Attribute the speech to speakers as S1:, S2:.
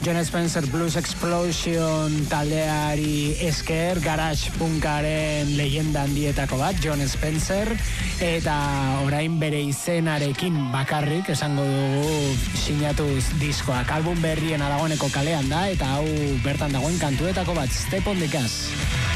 S1: John Spencer Blues Explosion taldeari esker, garage punkaren legenda handietako bat, John Spencer, eta orain bere izenarekin bakarrik esango dugu sinatuz diskoak. Album berrien dagoeneko kalean da, eta hau bertan dagoen kantuetako bat, Step on the Gas.